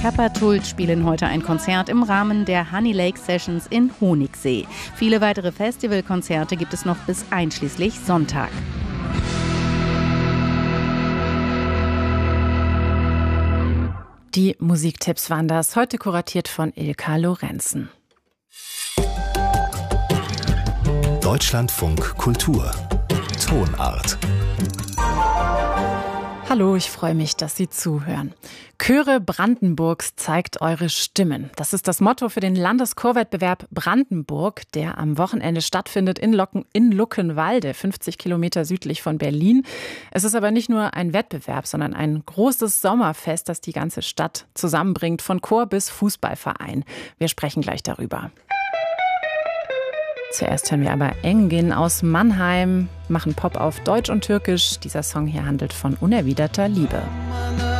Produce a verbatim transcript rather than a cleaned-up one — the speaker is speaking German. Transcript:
Kappertult spielen heute ein Konzert im Rahmen der Honey Lake Sessions in Honigsee. Viele weitere Festivalkonzerte gibt es noch bis einschließlich Sonntag. Die Musiktipps waren das, heute kuratiert von Ilka Lorenzen. Deutschlandfunk Kultur Tonart. Hallo, ich freue mich, dass Sie zuhören. Chöre Brandenburgs zeigt eure Stimmen. Das ist das Motto für den Landeschorwettbewerb Brandenburg, der am Wochenende stattfindet in, Locken, in Luckenwalde, fünfzig Kilometer südlich von Berlin. Es ist aber nicht nur ein Wettbewerb, sondern ein großes Sommerfest, das die ganze Stadt zusammenbringt, von Chor bis Fußballverein. Wir sprechen gleich darüber. Zuerst hören wir aber Engin aus Mannheim, machen Pop auf Deutsch und Türkisch. Dieser Song hier handelt von unerwiderter Liebe.